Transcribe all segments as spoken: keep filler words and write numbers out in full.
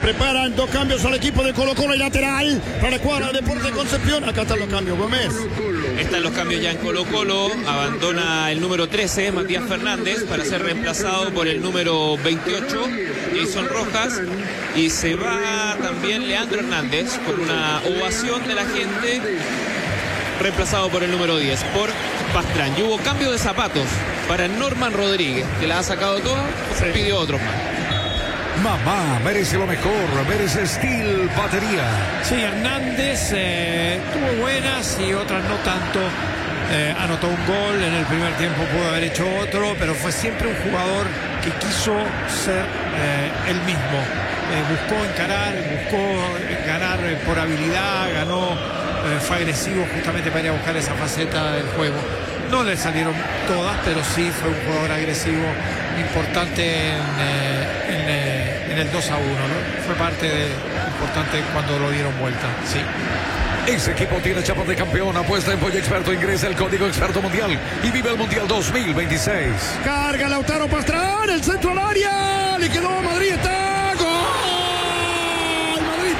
Preparan dos cambios al equipo de Colo Colo y lateral para la escuadra de Deportes Concepción. Acá están los cambios, Gómez. Están los cambios ya en Colo Colo. Abandona el número trece, Matías Fernández, para ser reemplazado por el número veintiocho, Jason Rojas. Y se va también Leandro Hernández con una ovación de la gente, reemplazado por el número diez, por Pastrán. Y hubo cambio de zapatos para Norman Rodríguez, que la ha sacado toda, se pidió otro más. Mamá merece lo mejor, merece Steel Batería. Sí, Hernández eh, tuvo buenas y otras no tanto. Eh, anotó un gol, en el primer tiempo pudo haber hecho otro, pero fue siempre un jugador que quiso ser eh, él mismo. Eh, buscó encarar, buscó ganar por habilidad, ganó, eh, fue agresivo justamente para ir a buscar esa faceta del juego. No le salieron todas, pero sí fue un jugador agresivo importante en, eh, en, eh, en el dos a uno, ¿no? Fue parte de, importante cuando lo dieron vuelta, sí. Ese equipo tiene chapa de campeón. Apuesta en Pollo Experto. Ingresa el código Experto Mundial y vive el Mundial dos mil veintiséis. Carga Lautaro Pastrán, el centro al área. Le quedó a Madrid, está. ¡Gol! Madrid.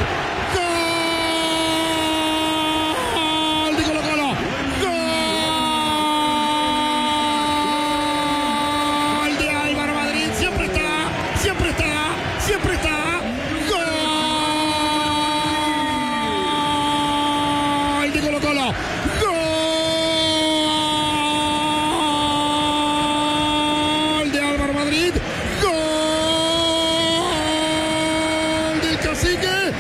¡Gol! De Colo Colo. ¡Gol! De Álvaro Madrid. Siempre está. Siempre está. Siempre está. Colo Colo, gol de Álvaro Madrid, gol del Cacique,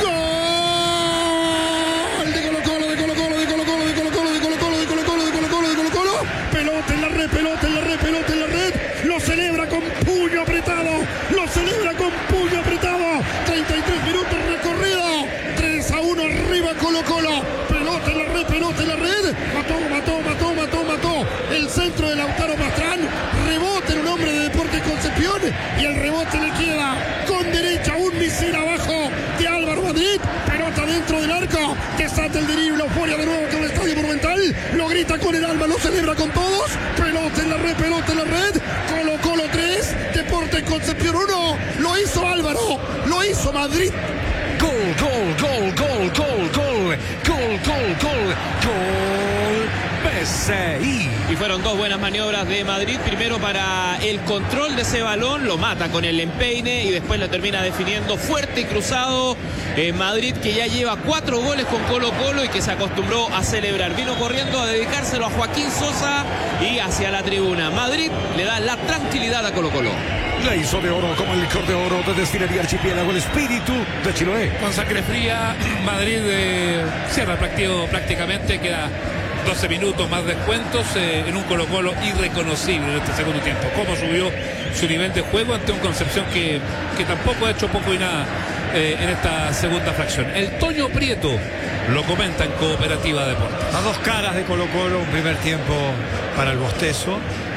gol de Colo Colo, de Colo Colo, de Colo Colo, de Colo Colo, de Colo Colo, de Colo Colo, de Colo Colo, de Colo Colo, pelota en la red, pelota en la red, pelota en la red, lo celebra con puño apretado, lo celebra con puño apretado, treinta y tres minutos recorrido, tres a uno arriba Colo Colo. Pelota en la red, pelota en la red. Mató, mató, mató, mató, mató. El centro de Lautaro Pastrán. Rebote en un hombre de Deportes Concepción. Y el rebote le queda con derecha un misil abajo de Álvaro Madrid. Pelota dentro del arco. Desata el derivo. Euforia de nuevo con el Estadio Monumental. Lo grita con el alma, lo celebra con todos. Pelota en la red, pelota en la red. Colo Colo tres. Deportes Concepción uno. Lo hizo Álvaro. Lo hizo Madrid. Gol, gol, gol, gol, gol, gol, gol, gol, gol, gol, P C I. Y fueron dos buenas maniobras de Madrid. Primero para el control de ese balón, lo mata con el empeine y después lo termina definiendo fuerte y cruzado. Eh, Madrid, que ya lleva cuatro goles con Colo Colo y que se acostumbró a celebrar. Vino corriendo a dedicárselo a Joaquín Sosa y hacia la tribuna. Madrid le da la tranquilidad a Colo Colo. La hizo de oro como el licor de oro de Destilería Archipiélago, el espíritu de Chiloé. Con sangre fría, Madrid eh, cierra el partido prácticamente, queda doce minutos más descuentos eh, en un Colo Colo irreconocible en este segundo tiempo. Cómo subió su nivel de juego ante un Concepción que, que tampoco ha hecho poco y nada eh, en esta segunda fracción. El Toño Prieto lo comenta en Cooperativa Deportes. A dos caras de Colo Colo, un primer tiempo para el bostezo.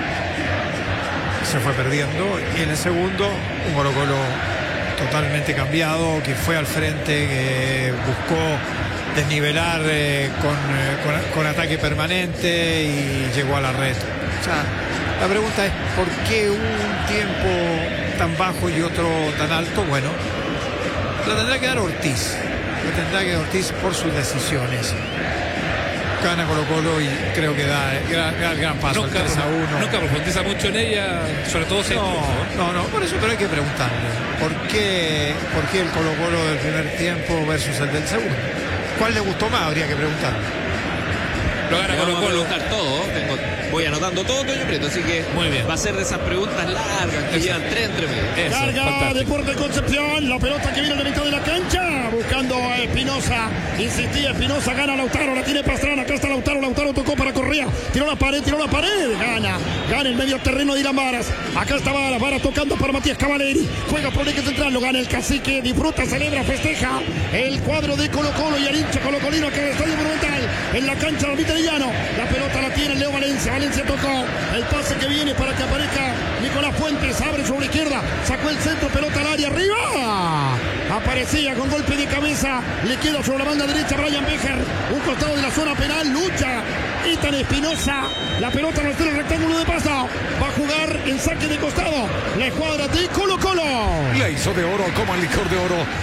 Se fue perdiendo y en el segundo un Colo Colo totalmente cambiado, que fue al frente, que buscó desnivelar eh, con, eh, con, con ataque permanente y llegó a la red. O sea, la pregunta es ¿por qué un tiempo tan bajo y otro tan alto? Bueno, la tendrá que dar Ortiz, la tendrá que dar Ortiz por sus decisiones. Gana Colo Colo y creo que da gran, gran, gran paso nunca, al tres a uno. Nunca profundiza mucho en ella, sobre todo si no, no, no, por eso pero hay que preguntarle ¿por qué, por qué el Colo Colo del primer tiempo versus el del segundo? ¿Cuál le gustó más? Habría que preguntarle. Lo gana Colo Colo. Voy a todo, tengo, voy anotando todo, Toño Prieto, así que muy bien. Va a ser de esas preguntas largas que llevan tres entre medio. Carga Deportes Concepción, la pelota que viene a la mitad de la cancha, buscando a Espinosa, insistía Espinosa, gana Lautaro, la tiene Pastrana, acá está Lautaro, Lautaro tocó para Correa, tiró la pared, tiró la pared, gana, gana el medio terreno de Irán Varas, acá está Varas, Varas tocando para Matías Cavaleri, juega por el eje central, lo gana el Cacique, disfruta, celebra, festeja, el cuadro de Colo Colo y el hincha colocolino que en el Estadio Monumental, en la cancha de Llano, la pelota la tiene Leo Valencia, Valencia tocó, el pase que viene para que aparezca Nicolás Fuentes, abre sobre la izquierda, sacó el centro, pelota al área, arriba, aparecía con golpe de cabeza, le queda sobre la banda derecha Brian Becher, un costado de la zona penal, lucha Ethan Espinosa, la pelota en el rectángulo de paso, va a jugar en saque de costado, la escuadra de Colo Colo. La hizo de oro como el licor de oro.